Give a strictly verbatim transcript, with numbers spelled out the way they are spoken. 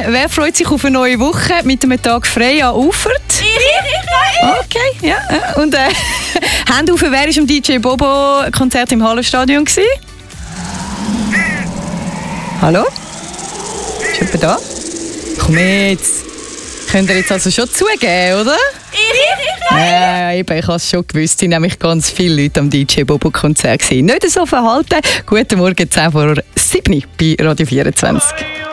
wer freut sich auf eine neue Woche mit einem Tag frei an Ufert? Ich, ich, ich, ich. Okay, ja. äh, Und äh, Hände auf, wer war im D J Bobo Konzert im Hallenstadion gewesen? Hallo? Ist jemand da? Komm jetzt. Könnt ihr jetzt also schon zugeben, oder? Ich, ich, ich. Ja, äh, eben, ich habe es schon gewusst. Es waren nämlich ganz viele Leute am D J Bobo Konzert. Nicht so verhalten. Guten Morgen, zehn vor sieben bei Radio vierundzwanzig.